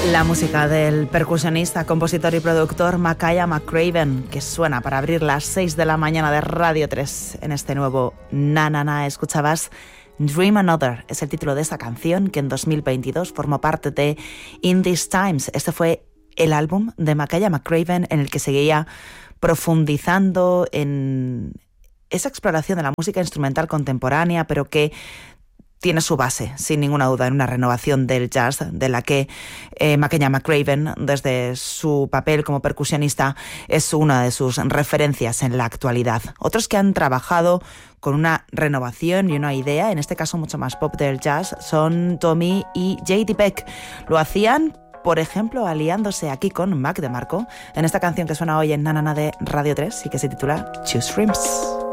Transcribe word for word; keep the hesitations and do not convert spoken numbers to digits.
La música del percusionista, compositor y productor Makaya McCraven, que suena para abrir las seis de la mañana de Radio tres en este nuevo Na Na Na. Escuchabas Dream Another, es el título de esta canción que en dos mil veintidós formó parte de In These Times. Este fue el álbum de Makaya McCraven en el que seguía profundizando en esa exploración de la música instrumental contemporánea, pero que tiene su base, sin ninguna duda, en una renovación del jazz, de la que eh, Makaya McCraven, desde su papel como percusionista, es una de sus referencias en la actualidad. Otros que han trabajado con una renovación y una idea, en este caso mucho más pop del jazz, son Tommy y J D Beck. Lo hacían, por ejemplo, aliándose aquí con Mac DeMarco, en esta canción que suena hoy en Na Na Na de Radio tres y que se titula Choose Shrimps.